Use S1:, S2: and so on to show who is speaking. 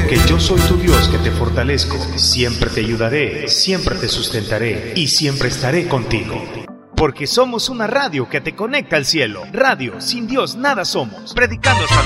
S1: porque yo soy tu Dios que te fortalezco, siempre te ayudaré, siempre te sustentaré y siempre estaré contigo. Porque somos una radio que te conecta al cielo. Radio, sin Dios nada somos. Predicando hasta